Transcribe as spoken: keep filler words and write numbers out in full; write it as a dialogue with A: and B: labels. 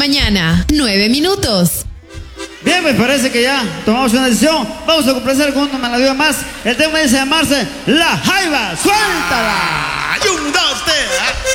A: mañana, nueve minutos.
B: Bien, pues parece que ya tomamos una decisión. Vamos a complacer con una melodía más. El tema dice llamarse La Jaiba. ¡Suéltala!
C: ¡Y un, dos, tres!